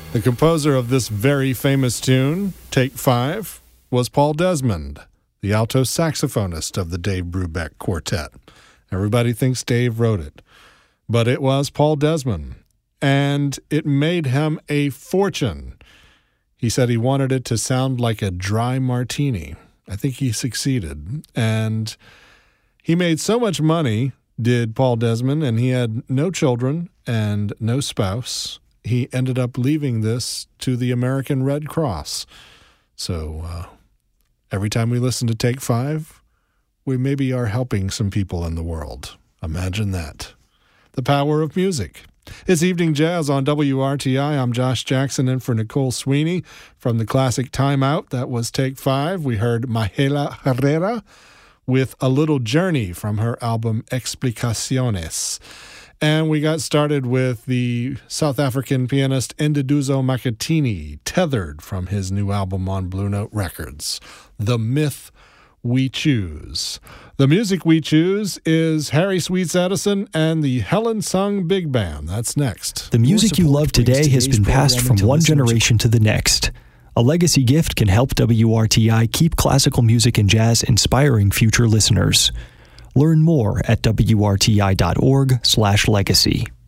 The composer of this very famous tune, Take 5, was Paul Desmond, the alto saxophonist of the Dave Brubeck Quartet. Everybody thinks Dave wrote it, but it was Paul Desmond, and it made him a fortune. He said he wanted it to sound like a dry martini. I think he succeeded, and he made so much money, did Paul Desmond, and he had no children and no spouse. He ended up leaving this to the American Red Cross. So every time we listen to Take 5, we maybe are helping some people in the world. Imagine that. The power of music. It's Evening Jazz on WRTI. I'm Josh Jackson in for Nicole Sweeney from the classic Time Out. That was Take 5. We heard Mahala Herrera with A Little Journey from her album Explicaciones. And we got started with the South African pianist Nduduzo Makhathini, Tethered, from his new album on Blue Note Records, The Myth We Choose. The music we choose is Harry Sweets Edison and the Helen Sung Big Band. That's next. The music you love today has been passed from one generation to the next. A legacy gift can help WRTI keep classical music and jazz inspiring future listeners. Learn more at wrti.org/legacy.